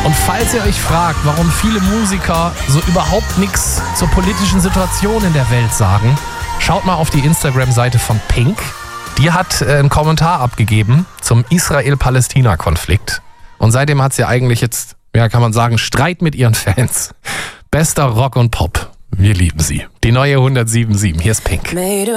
Und falls ihr euch fragt, warum viele Musiker so überhaupt nichts zur politischen Situation in der Welt sagen, schaut mal auf die Instagram-Seite von Pink. Die hat einen Kommentar abgegeben zum Israel-Palästina-Konflikt. Und seitdem hat sie eigentlich jetzt, ja, kann man sagen, Streit mit ihren Fans. Bester Rock und Pop. Wir lieben sie. Die neue 107.7. Hier ist Pink.